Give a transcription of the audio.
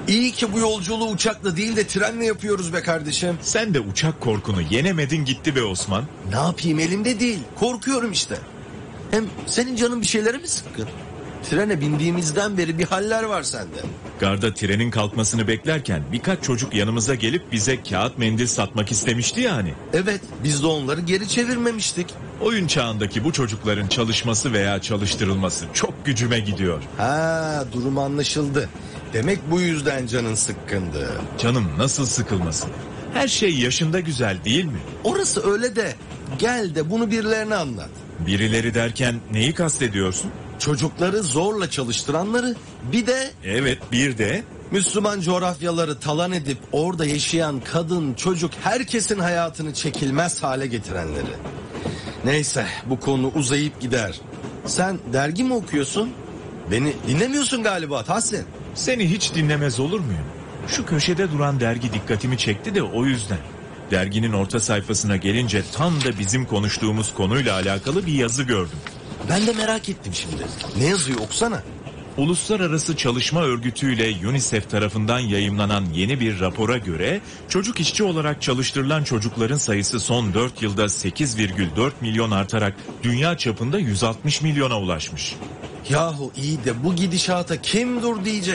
İyi ki bu yolculuğu uçakla değil de trenle yapıyoruz be kardeşim. Sen de uçak korkunu yenemedin gitti be Osman. Ne yapayım, elimde değil. Korkuyorum işte. Hem senin canın bir şeylere mi sıkkın? Trene bindiğimizden beri bir haller var sende. Garda trenin kalkmasını beklerken birkaç çocuk yanımıza gelip bize kağıt mendil satmak istemişti yani. Evet, biz de onları geri çevirmemiştik. Oyun çağındaki bu çocukların çalışması veya çalıştırılması çok gücüme gidiyor. Ha, durum anlaşıldı. Demek bu yüzden canın sıkkındı. Canım nasıl sıkılmasın? Her şey yaşında güzel değil mi? Orası öyle de gel de bunu birilerine anlat. Birileri derken neyi kastediyorsun? Çocukları zorla çalıştıranları, bir de Evet, bir de Müslüman coğrafyaları talan edip orada yaşayan kadın, çocuk, herkesin hayatını çekilmez hale getirenleri. Neyse, bu konu uzayıp gider. Sen dergi mi okuyorsun? Beni dinlemiyorsun galiba Tahsin. seni hiç dinlemez olur muyum? Şu köşede duran dergi dikkatimi çekti de o yüzden. Derginin orta sayfasına gelince tam da bizim konuştuğumuz konuyla alakalı bir yazı gördüm. Ben de merak ettim şimdi. Ne yazıyor, okusana. Uluslararası Çalışma Örgütü ile UNICEF tarafından yayımlanan yeni bir rapora göre çocuk işçi olarak çalıştırılan çocukların sayısı son 4 yılda 8,4 milyon artarak dünya çapında 160 milyona ulaşmış. Yahu iyi de bu gidişata kim dur diyecek?